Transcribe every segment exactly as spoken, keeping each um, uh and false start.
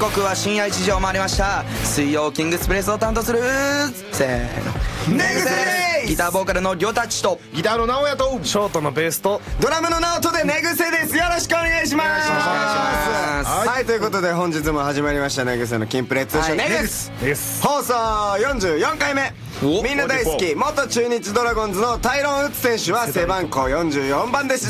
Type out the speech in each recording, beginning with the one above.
刻は深夜いちじを回りました。水曜キングスプレスを担当するせーのネグセです。ギターボーカルのりょたちとギターの直哉とショートのベースとドラムの直人でネグセです。よろしくお願いします。 お願いします。 はい、ということで本日も始まりましたネグセのキンプレ通称ネグスです放送よんじゅうよんかいめ。みんな大好き元中日ドラゴンズのタイロン・ウッズ選手は背番号よんじゅうよんばんでした。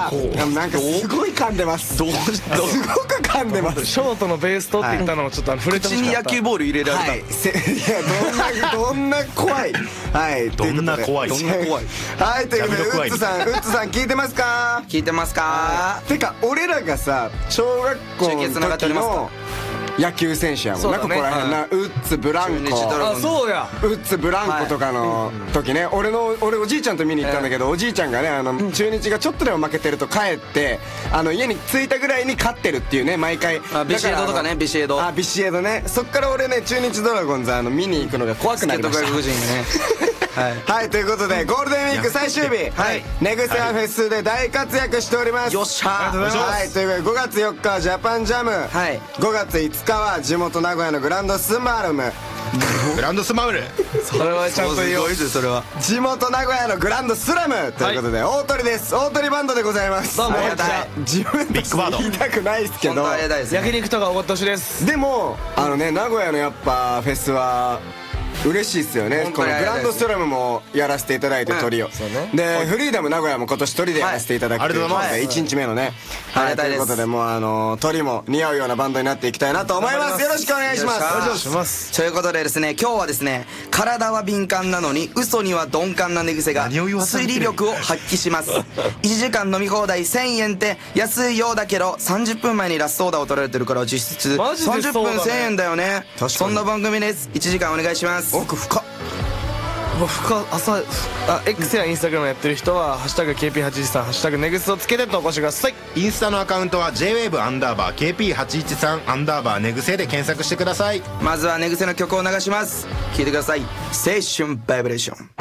なんかすごい噛んでます。どうすごく噛んでます。 ショートのベースとって言ったのをちょっと触れてほしかった。 口に野球ボール入れられた。 はい、せいやどんなどんな怖いはいどんな怖いどんな怖いはい、ということでウッズさんウッズさん聞いてますか？ 聞いてますか？ てか俺らがさ小学校中継つながっておの時りますか？ の野球選手やもんな、 そうだねここら辺な、ウッズブランコ、 あ、そうやウッズブランコとかの時ね、俺の俺おじいちゃんと見に行ったんだけど、おじいちゃんがねあの中日がちょっとでも負けてると帰ってあの家に着いたぐらいに勝ってるっていうね、毎回。 あビシエドとかね、ビシエド。 あビシエドね。そっから俺ね中日ドラゴンズあの見に行くのが怖くなりました。 外国人がねはいはい、ということでゴールデンウィーク最終日、 はいネグセアフェスで大活躍しております。 よっしゃー。 ありがとうございます。はい、ということでごがつよっかはジャパンジャム、 はいごがついつかは地元名古屋のグランドスマルム、 グランドスマウルそれはちゃんと言おう。 すごいですそれは。 地元名古屋のグランドスラムということで、大鳥です。大鳥バンドでございます。 どうもありがたい。自分ビッグバード言いたくないですけど、 本当はありがたいですね。 焼肉とかおごってほしいです。 でもあのね名古屋のやっぱフェスは嬉しいっすよね。 本このグ当にありがたいですランドスラムもやらせていただいて、トリオでフリーダム名古屋も今年トリでやらせていただくはいありがとうございますいちにちめのね、 ありがたいですということでもうあのトリも似合うようなバンドになっていきたいなと思います。よろしくお願いします。 よろしくお願いお願いします。 ということでですね、今日はですね、体は敏感なのに嘘には鈍感な寝癖が何を言わされ推てる理力を発揮します。いちじかん飲み放題せんえんって安いようだけど、さんじゅっぷんまえにラストオーダーを取られてるから実質マジでさんじゅっぷんせんえんだよね。 かにそんな番組です。いちじかんお願いします。 奥深っ。 もう深朝あ X やインスタグラムやってる人は「ハッシュタグ ケーピーはちいちさん」「ハッシュタグネグス」をつけて投稿してください。 インスタのアカウントは ジェイウェーブ アンダーバー ケーピーはちいちさん アンダーバーネグセで検索してください。 まずは寝癖の曲を流します。聴いてください。青春バイブレーション。